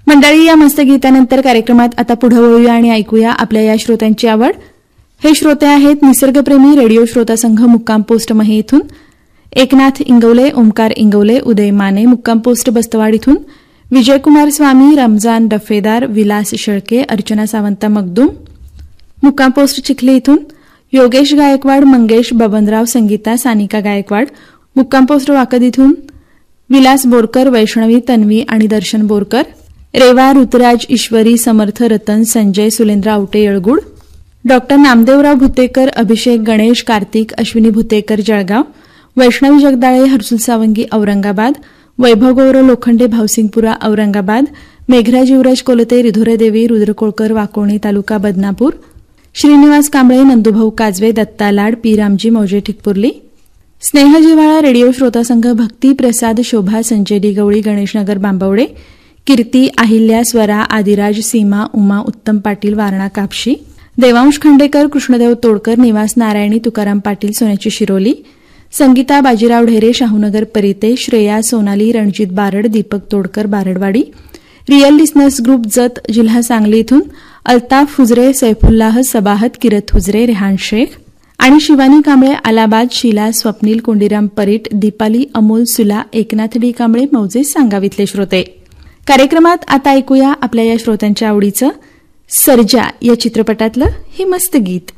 मंडळी, या मस्त गीतानंतर कार्यक्रमात आता पुढे वळूया आणि ऐकूया आपल्या या श्रोत्यांची आवड. हे श्रोते आहेत निसर्गप्रेमी रेडिओ श्रोता संघ मुक्काम पोस्ट महे इथून, एकनाथ इंगवले, ओमकार इंगवले, उदय माने मुक्काम पोस्ट बस्तवाड इथून, विजयकुमार स्वामी, रमजान डफेदार, विलास शेळके, अर्चना सावंत मगदूम मुक्काम पोस्ट चिखली इथून, योगेश गायकवाड, मंगेश बबनराव, संगीता सानिका गायकवाड मुक्काम पोस्ट वाकद इथून, विलास बोरकर, वैष्णवी, तन्वी आणि दर्शन बोरकर, रेवा, ऋतुराज, ईश्वरी, समर्थ, रतन, संजय, सुलेंद्र आवटे, येळगुड, डॉक्टर नामदेवराव भुतेकर, अभिषेक, गणेश, कार्तिक, अश्विनी भुतेकर, जळगाव, वैष्णवी जगदाळे, हर्सुल सावंगी, औरंगाबाद, वैभव गौरव लोखंडे, भावसिंगपुरा, औरंगाबाद, मेघराज युवराज कोलते, रिधोरे देवी, रुद्र कोळकर, वाकोणी तालुका, बदनापूर, श्रीनिवास कांबळे, नंदुभाऊ काजवे, दत्ता लाड, पी रामजी मौजे, ठिकपुर्ली, स्नेह जिव्हाळा, रेडिओ श्रोता संघ, भक्ती प्रसाद, शोभा, संजय डी गवळी, गणेशनगर, बांबवडे, कीर्ती, अहिल्या, स्वरा, आदिराज, सीमा, उमा, उत्तम पाटील, वारणा कापशी, देवांश खांडेकर, कृष्णदेव तोडकर, निवास नारायणी, तुकाराम पाटील, सोन्याची Shiroli, Sangeeta, Bajirao Dhere, Shahunagar परिते, Shreya, Sonali, Ranjit Barad, Deepak Todkar, Baradwadi, real listeners group, Jat, जिल्हा सांगली इथून, अल्ताफ हुजरे, सैफुल्लाह सबाहत, किरत हुजरे, रेहान शेख आणि शिवानी कांबळे, अलाहाबाद, शीला, स्वप्नील, कोंडीराम परीट, दीपाली, अमोल, सुला, एकनाथ डी कांबळे, मौजे, सांगावीतले श्रोते. कार्यक्रमात आता ऐकूया आपल्या या श्रोत्यांच्या आवडीचं सर्जा या चित्रपटातलं हे मस्त गीत.